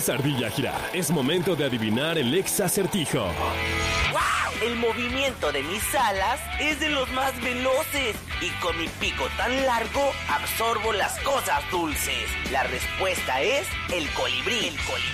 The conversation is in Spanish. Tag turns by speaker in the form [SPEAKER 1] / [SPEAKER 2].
[SPEAKER 1] Empieza Ardilla a girar. Es momento de adivinar el ex acertijo.
[SPEAKER 2] ¡Wow! El movimiento de mis alas es de los más veloces y con mi pico tan largo absorbo las cosas dulces. La respuesta es el colibrí.